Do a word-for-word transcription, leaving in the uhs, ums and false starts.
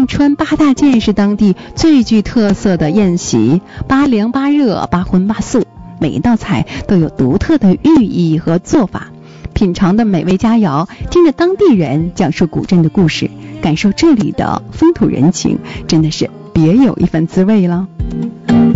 川八大件是当地最具特色的宴席，八凉八热八荤八素，每一道菜都有独特的寓意和做法。品尝的美味佳肴，听着当地人讲述古镇的故事，感受这里的风土人情，真的是别有一番滋味了。